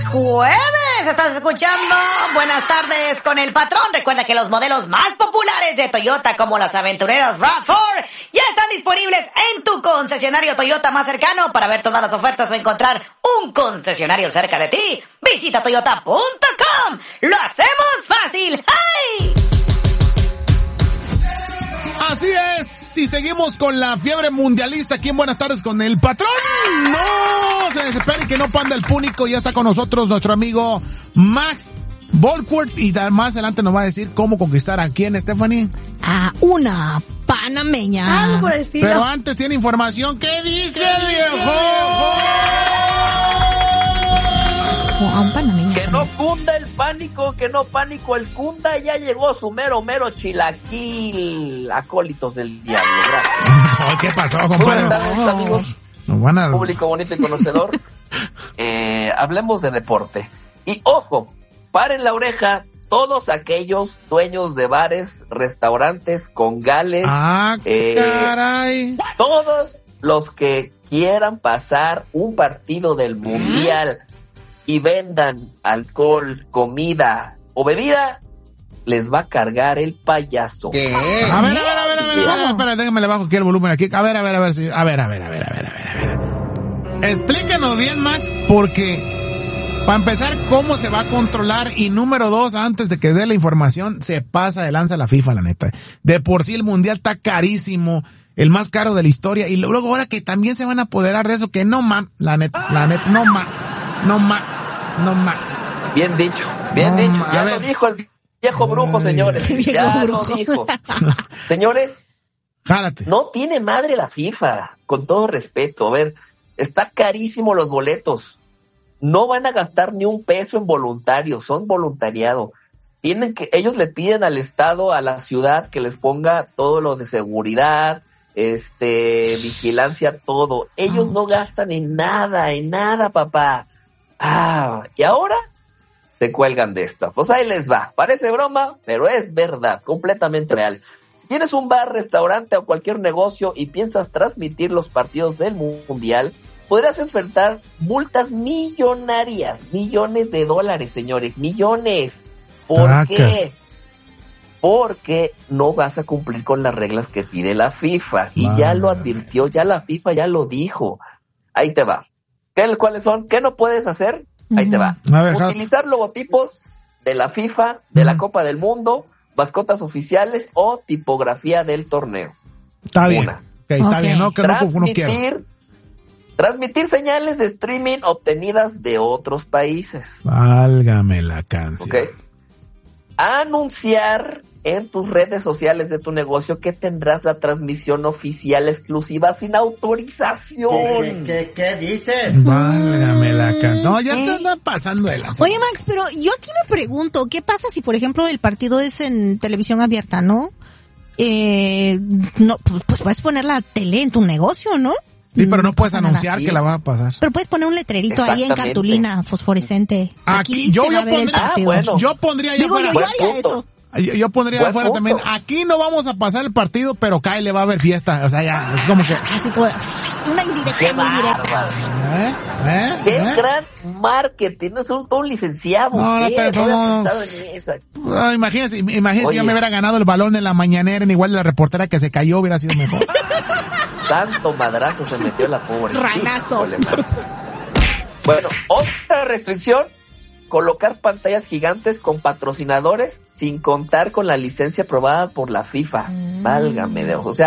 jueves. Estás escuchando Buenas tardes con el patrón. Recuerda que los modelos más populares de Toyota, como las aventureras RAV4, ya están disponibles en tu concesionario Toyota más cercano. Para ver todas las ofertas o encontrar un concesionario cerca de ti, visita toyota.com. ¡Lo hacemos fácil! ¡Hey! Así es, y seguimos con la fiebre mundialista aquí en Buenas tardes con el patrón. No se desesperen que no panda el púnico, ya está con nosotros nuestro amigo Max Volkert y más adelante nos va a decir cómo conquistar a quién, Stephanie. A una panameña. Algo por el estilo. Pero antes tiene información. ¿Qué dice el viejo? A un panameño. Que no cunda el pánico, que no pánico el cunda, ya llegó su mero chilaquil, acólitos del diablo. Gracias. ¿Qué pasó, compadre? Buenas tardes, amigos. Nos van a... Público bonito y conocedor. Hablemos de deporte. Y ojo, paren la oreja todos aquellos dueños de bares, restaurantes, congales. Caray. Todos los que quieran pasar un partido del mundial y vendan alcohol, comida o bebida, les va a cargar el payaso. ¿Qué? A ver, espera, déjame le bajo aquí el volumen aquí. A ver, a ver. Explícanos bien, Max, porque para empezar, ¿cómo se va a controlar? Y número 2, antes de que dé la información, se pasa de lanza la FIFA, la neta. De por sí el mundial está carísimo, el más caro de la historia, y luego ahora que también se van a apoderar de eso, que no la neta, no ma. Bien dicho. Ya lo dijo el viejo brujo, señores. Ya lo dijo. Señores, jálate. No tiene madre la FIFA, con todo respeto. A ver, está carísimo los boletos. No van a gastar ni un peso en voluntarios, son voluntariado. Ellos le piden al Estado, a la ciudad, que les ponga todo lo de seguridad, vigilancia, todo. Ellos no gastan en nada, papá. Y ahora se cuelgan de esto. Pues ahí les va. Parece broma, pero es verdad, completamente real. Si tienes un bar, restaurante o cualquier negocio y piensas transmitir los partidos del mundial, podrás enfrentar multas millonarias, millones de dólares, señores, millones. ¿Por qué? Porque no vas a cumplir con las reglas que pide la FIFA. Y ya lo advirtió, ya la FIFA ya lo dijo. Ahí te va. ¿Cuáles son? ¿Qué no puedes hacer? Ahí te va. Utilizar logotipos de la FIFA, de la Copa del Mundo, mascotas oficiales o tipografía del torneo. Está bien. Está bien, ¿no? Que transmitir señales de streaming obtenidas de otros países. Válgame la canción. Okay. Anunciar en tus redes sociales de tu negocio que tendrás la transmisión oficial exclusiva sin autorización. ¿Qué dices? Válgame la canción. No, ya está pasando de la... Oye, Max, pero yo aquí me pregunto, ¿qué pasa si, por ejemplo, el partido es en televisión abierta, no? No, pues puedes poner la tele en tu negocio, ¿no? Sí, pero no puedes anunciar que la va a pasar. Pero puedes poner un letrerito ahí en cartulina fosforescente. Aquí yo pondría Digo, yo haría eso. Yo pondría afuera también, aquí no vamos a pasar el partido, pero Kyle le va a haber fiesta. O sea, ya, es como que... Así como una indirecta, muy directa. Qué gran marketing, no son todos licenciados. No, imagínese si yo me hubiera ganado el balón en la mañanera, en igual de la reportera que se cayó, hubiera sido mejor. Tanto madrazo se metió la pobre. Ranazo. Bueno, otra restricción: colocar pantallas gigantes con patrocinadores sin contar con la licencia aprobada por la FIFA. Válgame Dios. O sea,